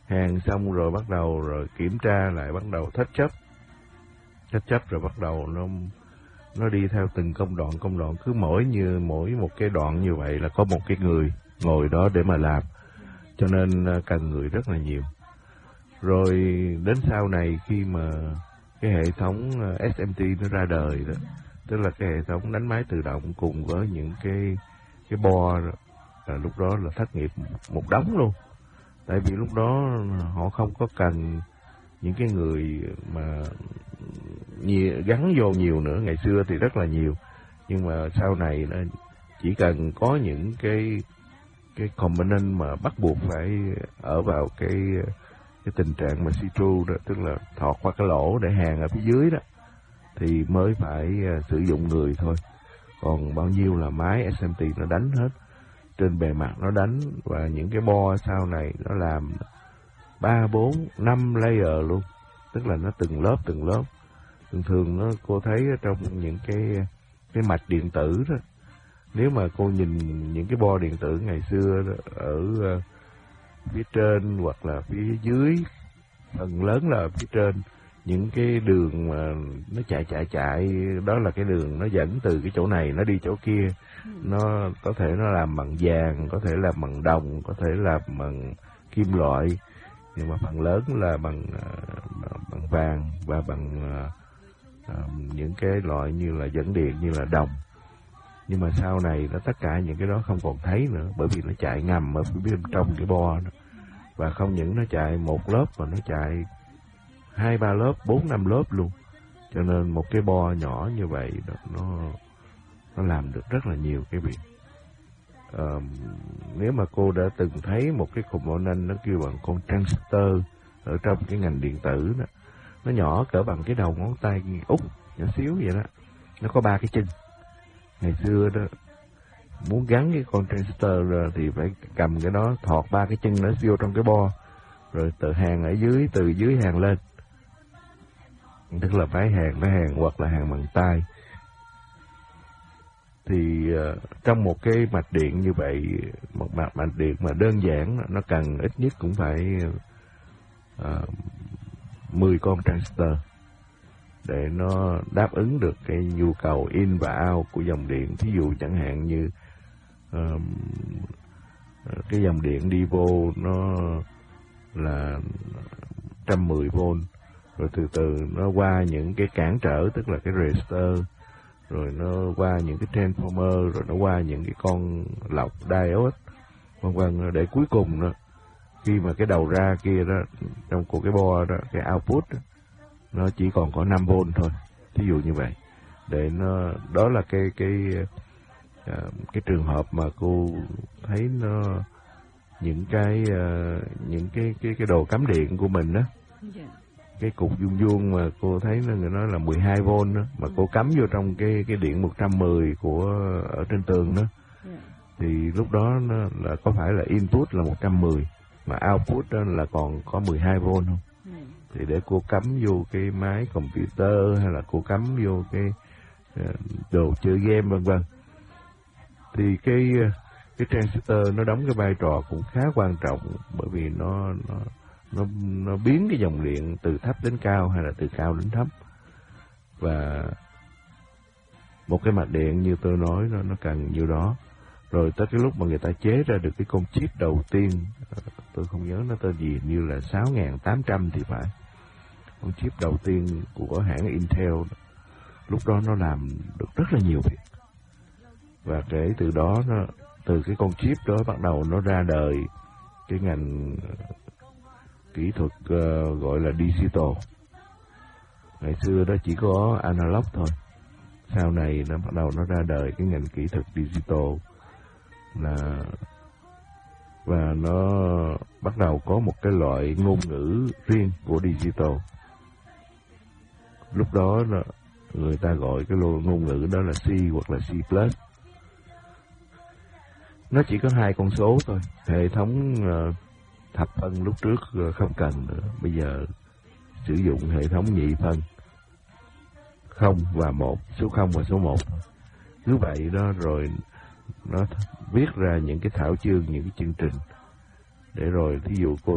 hàn xong rồi bắt đầu rồi kiểm tra lại, bắt đầu thách chấp rồi bắt đầu nó đi theo từng công đoạn, cứ mỗi một cái đoạn như vậy là có một cái người ngồi đó để mà làm, cho nên cần người rất là nhiều. Rồi đến sau này khi mà cái hệ thống SMT nó ra đời đó, tức là cái hệ thống đánh máy tự động cùng với những cái bo, là lúc đó là thất nghiệp một đống luôn. Tại vì lúc đó họ không có cần những cái người mà gắn vô nhiều nữa. Ngày xưa thì rất là nhiều, nhưng mà sau này nó chỉ cần có những cái component mà bắt buộc phải ở vào cái tình trạng mà see-through đó, tức là thọt qua cái lỗ để hàn ở phía dưới đó, thì mới phải sử dụng người thôi. Còn bao nhiêu là máy SMT nó đánh hết, trên bề mặt nó đánh, và những cái bo sau này nó làm 3, 4, 5 layer luôn, tức là nó từng lớp. Thường nó cô thấy trong những cái mạch điện tử đó, nếu mà cô nhìn những cái bo điện tử ngày xưa đó, ở phía trên hoặc là phía dưới, phần lớn là phía trên, những cái đường mà nó chạy đó là cái đường nó dẫn từ cái chỗ này nó đi chỗ kia. Nó có thể nó làm bằng vàng, có thể làm bằng đồng, có thể làm bằng kim loại, nhưng mà phần lớn là bằng vàng và bằng những cái loại như là dẫn điện, như là đồng. Nhưng mà sau này nó tất cả những cái đó không còn thấy nữa, bởi vì nó chạy ngầm ở phía bên trong cái bo đó. Và không những nó chạy một lớp mà nó chạy 2, 3 lớp, 4, 5 lớp luôn. Cho nên một cái bo nhỏ như vậy nó làm được rất là nhiều cái việc. Nếu mà cô đã từng thấy một cái component nó kêu bằng con transistor ở trong cái ngành điện tử đó, nó nhỏ cỡ bằng cái đầu ngón tay út, nhỏ xíu vậy đó, nó có 3 cái chân. Ngày xưa đó, muốn gắn cái con transistor rồi thì phải cầm cái đó, thọt 3 cái chân nó vô trong cái bo, rồi từ hàng ở dưới, từ dưới hàng lên, tức là phải hàng hoặc là hàng bằng tay. Thì trong một cái mạch điện như vậy, một mạch điện mà đơn giản, nó cần ít nhất cũng phải 10 con transistor để nó đáp ứng được cái nhu cầu in và out của dòng điện. Thí dụ chẳng hạn như cái dòng điện đi vô nó là 110V, rồi từ từ nó qua những cái cản trở, tức là cái resistor, rồi nó qua những cái transformer, rồi nó qua những cái con lọc diode, vân vân, để cuối cùng đó, khi mà cái đầu ra kia đó, trong của cái bo đó, cái output đó, nó chỉ còn có 5V thôi, thí dụ như vậy. Để nó, đó là cái trường hợp mà cô thấy nó những cái đồ cắm điện của mình đó, cái cục vuông mà cô thấy nó người nói là 12V đó, mà cô cắm vô trong cái điện 110 của ở trên tường đó, thì lúc đó nó là có phải là input là 110 mà output đó là còn có 12V không? Thì để cô cắm vô cái máy computer hay là cô cắm vô cái đồ chơi game vân vân, thì cái transistor nó đóng cái vai trò cũng khá quan trọng, bởi vì nó biến cái dòng điện từ thấp đến cao hay là từ cao đến thấp. Và một cái mạch điện như tôi nói nó cần nhiêu đó. Rồi tới cái lúc mà người ta chế ra được cái con chip đầu tiên, tôi không nhớ nó tên gì, như là 6800 thì phải, con chip đầu tiên của hãng Intel, lúc đó nó làm được rất là nhiều việc. Và kể từ đó, từ cái con chip đó bắt đầu nó ra đời cái ngành kỹ thuật gọi là digital. Ngày xưa đó chỉ có analog thôi, sau này nó bắt đầu nó ra đời cái ngành kỹ thuật digital, và nó bắt đầu có một cái loại ngôn ngữ riêng của digital. Lúc đó người ta gọi cái ngôn ngữ đó là C hoặc là C+. Nó chỉ có 2 con số thôi. Hệ thống thập phân lúc trước không cần nữa, bây giờ sử dụng hệ thống nhị phân, 0 và 1, số 0 và số 1. Cứ vậy đó, rồi nó viết ra những cái thảo chương, những cái chương trình, để rồi thí dụ cô